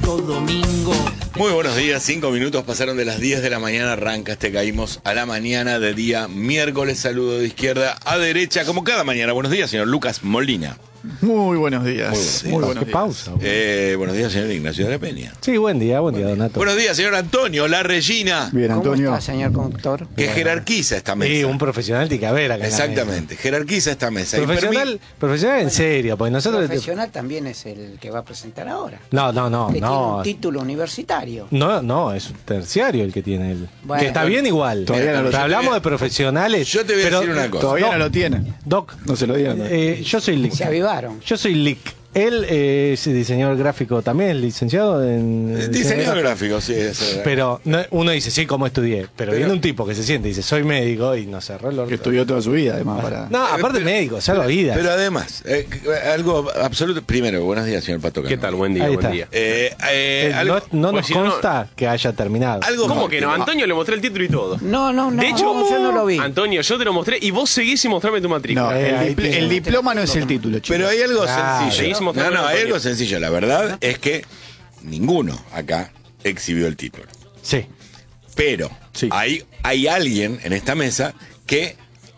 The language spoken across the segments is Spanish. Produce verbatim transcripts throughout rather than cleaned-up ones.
Santo Domingo. Muy buenos días, cinco minutos pasaron de las diez de la mañana, arranca este Caímos a la mañana de día miércoles. Saludo de izquierda a derecha, como cada mañana. Buenos días, señor Lucas Molina. Muy buenos días. Muy buenos días. Muy buenos Qué días. pausa. Eh, buenos días, señor Ignacio de la Peña. Sí, buen día, buen día, Donato. Buenos días, señor Antonio, la Regina, Bien, ¿Cómo Antonio. está, señor conductor? que jerarquiza esta mesa. Sí, un profesional tiene que haber acá en la Exactamente, jerarquiza esta mesa. mesa. Y Profesional, profesional en serio, porque nosotros... Profesional también es el que va a presentar ahora. No, no, no, que tiene no. un título universitario. No, no, es un terciario el que tiene él. Bueno. que está bien igual. Todavía no lo Pero sé. hablamos de profesionales. Yo te voy a pero- decir una cosa. Todavía No. no lo tiene. Doc, No se lo dieron. eh, yo soy Lick. Se avivaron. Yo soy Lick. Él eh, es diseñador gráfico también, es licenciado en... Eh, Diseñador gráfico, sí. Es, Pero no, uno dice, sí, como estudié. Pero, Pero- viene un tipo que se siente y dice, soy médico y no cerró el orto. Que estudió toda su vida, además. Para... No, aparte pero- médico, salva vidas. Pero además, eh, algo absoluto. Primero, buenos días, señor Pato ¿Qué Cano. tal? Buen día, Ahí buen está. día. Eh, eh, Eh, algo, no no pues nos si no- consta que haya terminado. algo ¿Cómo más. que no? Antonio le mostré el título y todo. No, no, no. De hecho, yo no lo vi. Antonio, yo te lo mostré y vos seguís sin mostrarme tu No, matrícula. Eh, el, ahí dipl- tiene. el diploma no es el título, chicos. Pero hay algo Claro. sencillo. Seguís No, mostrando, no, hay Antonio. algo sencillo. La verdad es que ninguno acá exhibió el título. Sí. Pero Sí. hay, hay alguien en esta mesa que,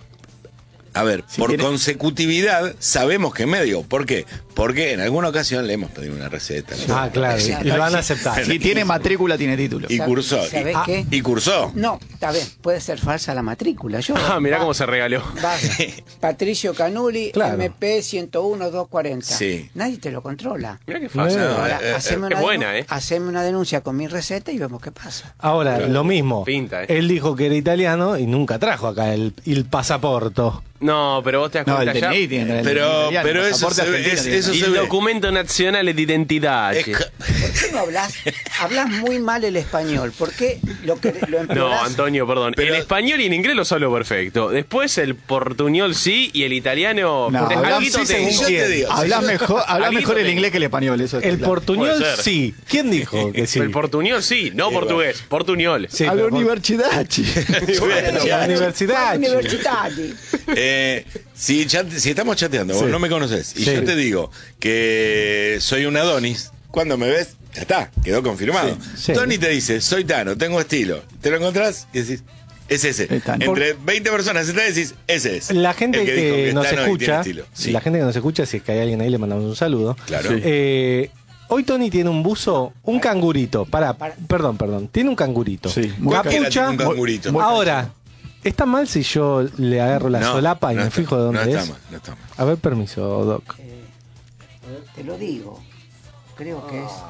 a ver, Si por tiene- consecutividad sabemos que medio. ¿Por qué? Porque en alguna ocasión le hemos pedido una receta. Ah, claro. Sí. Y lo han aceptado. Si tiene matrícula, tiene título. Y cursó. ¿Sabe y, qué? y cursó. No, está bien, puede ser falsa la matrícula. Yo, Ah, mirá va- cómo se regaló. vas, Patricio Canuli, Claro. M P ciento uno dos cuarenta. Sí. Nadie te lo controla. Mirá qué fácil. No, Ahora, eh, eh, haceme es una buena, denu- ¿eh? haceme una denuncia con mi receta y vemos qué pasa. Ahora, lo mismo. Pinta, eh. Él dijo que era italiano y nunca trajo acá el, el pasaporte. No, pero vos te das No, el cuenta D N I ya. tiene que tener el Pero, italiano, pero el eso pasaporte se ve. argentino es- tiene. eso se El ve. documento nacional de identidad. Es che. ca- ¿Por qué no hablas? Hablas muy mal el español. ¿Por qué lo, que, lo No, empeorás? Antonio, perdón. Pero- el español y en inglés lo hablo perfecto. Después el portuñol sí y el italiano. No, te- hablamos- alguito sí, tengo. sí, yo te digo. Habla si yo- mejor, habla Alguito mejor el tengo. inglés que el español. Eso está El claro. portuñol Puede ser. sí. ¿Quién dijo que sí? El portuñol sí, no Sí, portugués, portuñol. Sí, a la pero por- universidad, chi. Bueno, la universidad. chico. Universidad. Eh, si, chat- si estamos chateando, vos Sí. no me conoces, y Sí. yo te digo que soy un Adonis, cuando me ves, ya está, quedó confirmado. Sí. Tony te dice, soy Tano, tengo estilo. Te lo encontrás y decís, es ese. Es Tano. Entre veinte personas sentás y decís, ese es. La gente El que, dijo es nos Tano y tiene escucha, estilo. Sí, la gente que nos escucha, si es que hay alguien ahí, le mandamos un saludo. claro. Sí. Eh, hoy Tony tiene un buzo, un cangurito. Pará, perdón, perdón. Tiene un cangurito. Sí, muy Cualquiera Capucha. tiene un cangurito. Muy- Ahora, ¿está mal si yo le agarro la No, solapa y no me está- fijo de dónde no es? está mal, no está mal. A ver, permiso, Doc. Eh, te lo digo. Creo que es.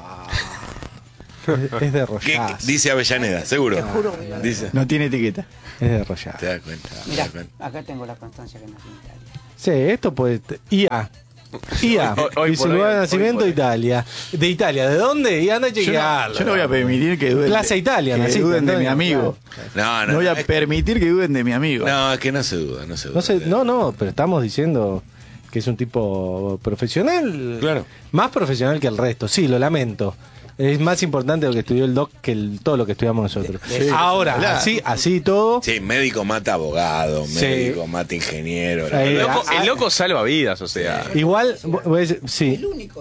Es, es de ¿Qué- Rollaz. qué- dice Avellaneda, seguro. Te juro. Dice. No tiene etiqueta. Es de Rollaz. Te das cuenta. te Mira, das cuenta. acá tengo la constancia que nací en Italia. Sí, esto puede... I A. I A. Hoy- hoy y su por lugar hoy, de hoy nacimiento, por hoy. Italia. ¿De Italia? ¿De dónde? Y anda a Yo no, chequearlo. yo no voy a permitir que duden, Clase Italia, que naciste, duden de mi Antonio, amigo. No, no, No voy a es- permitir que duden de mi amigo. no, es que no se duda, no se duda. No sé, no, no, pero estamos diciendo que es un tipo profesional. Claro. Más profesional que el resto, sí, lo lamento. Es más importante lo que estudió el doc que el- todo lo que estudiamos nosotros. Sí, Ahora, ojalá. así, así todo. Sí, médico mata abogado, Sí. médico mata ingeniero. la Eh, El verdad. loco, el loco salva vidas, o sea. Igual, voy a decir- sí. El único